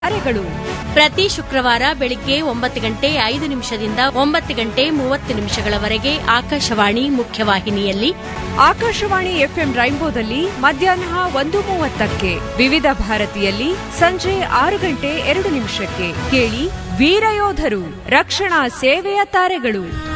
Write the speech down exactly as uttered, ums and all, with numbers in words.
ತಾರೆಗಳು ಪ್ರತಿ ಶುಕ್ರವಾರ ಬೆಳಿಗ್ಗೆ ಒಂಬತ್ತು ಗಂಟೆ ಐದು ನಿಮಿಷದಿಂದ ಒಂಬತ್ತು ಗಂಟೆ ಮೂವತ್ತು ನಿಮಿಷಗಳವರೆಗೆ ಆಕಾಶವಾಣಿ ಮುಖ್ಯವಾಹಿನಿಯಲ್ಲಿ, ಆಕಾಶವಾಣಿ ಎಫ್ಎಂ ರೈನ್ಬೋದಲ್ಲಿ ಮಧ್ಯಾಹ್ನ ಒಂದು ಮೂವತ್ತಕ್ಕೆ, ವಿವಿಧ ಭಾರತಿಯಲ್ಲಿ ಸಂಜೆ ಆರು ಗಂಟೆ ಎರಡು ನಿಮಿಷಕ್ಕೆ ಕೇಳಿ ವೀರಯೋಧರು ರಕ್ಷಣಾ ಸೇವೆಯ ತಾರೆಗಳು.